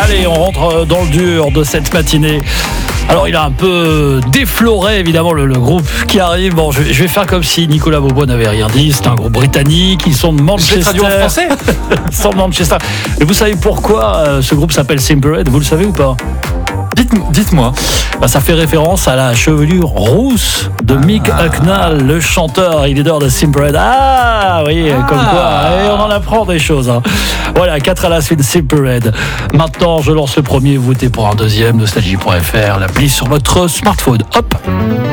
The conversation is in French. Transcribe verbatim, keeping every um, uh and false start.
Allez, on rentre dans le dur de cette matinée. Alors il a un peu défloré évidemment le, le groupe qui arrive. Bon, je, je vais faire comme si Nicolas Beaubois n'avait rien dit. C'est un groupe britannique. Ils sont de Manchester. Je l'ai traduit en français. Ils sont de Manchester. Et vous savez pourquoi euh, ce groupe s'appelle Simple Red? Vous le savez ou pas? Dites, dites-moi. Bah, ça fait référence à la chevelure rousse de Mick Ah. Hucknall, le chanteur et leader de Simple Red. Ah oui, Ah. comme quoi, et on en apprend des choses. Hein. Voilà, quatre à la suite, Simple Red. Maintenant, je lance le premier, votez pour un deuxième, nostalgie point f r, l'appli sur votre smartphone. Hop.